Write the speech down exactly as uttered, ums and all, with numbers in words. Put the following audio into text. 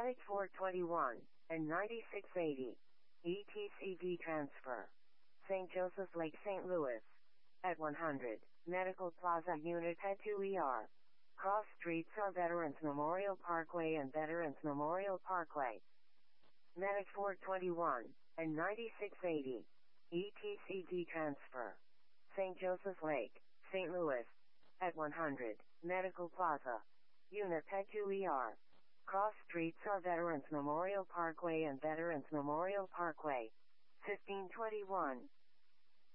Medic four twenty-one and ninety-six eighty. E T C V transfer. Saint Joseph Lake, Saint Louis. At one hundred. Medical Plaza Unit at two E R. Cross streets are Veterans Memorial Parkway and Veterans Memorial Parkway. Medic four twenty-one and ninety-six eighty. E T C V transfer. Saint Joseph Lake, Saint Louis. At one hundred. Medical Plaza. Unit at two E R. Cross streets are Veterans Memorial Parkway and Veterans Memorial Parkway. fifteen twenty-one.